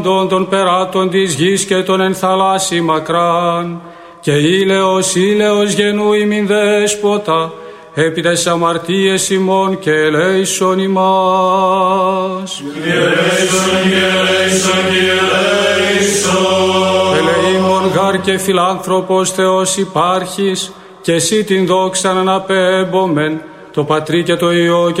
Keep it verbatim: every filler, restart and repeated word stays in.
των περάτων της γης και των εν θαλάσσι μακράν, και ήλαιος ήλαιος γενού ημιν δέσποτα, επί τες αμαρτίες ημών και ελέησον ημάς. Ελέησον, ελέησον, ελέησον. Ελεήμων γάρ και φιλάνθρωπος Θεός υπάρχεις, και εσύ την δόξαν αναπέμπομεν, το Πατρί και το Υιό